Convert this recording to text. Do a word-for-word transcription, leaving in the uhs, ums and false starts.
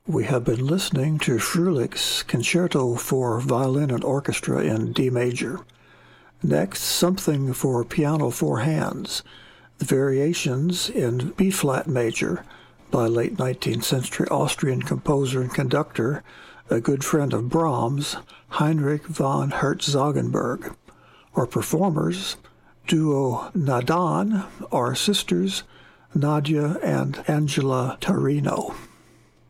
We have been listening to Fröhlich's Concerto for Violin and Orchestra in D major. Next, something for piano four hands, the Variations in B-flat major by late nineteenth century Austrian composer and conductor, a good friend of Brahms, Heinrich von Herzogenberg. Our performers, duo Nadan, our sisters, Nadia and Angela Tarino.